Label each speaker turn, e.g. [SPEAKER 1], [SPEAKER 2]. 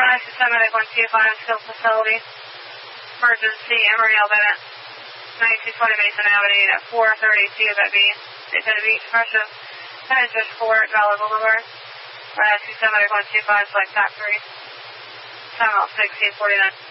[SPEAKER 1] Medic 125, Skill Facility. Emergency, Emerald Bennett. 1920 Mason Avenue at 432 at B. Daytona Beach, Precious. Headed just 4 at Dollar Boulevard. Medic 125, select TAC 3. Time out 1649.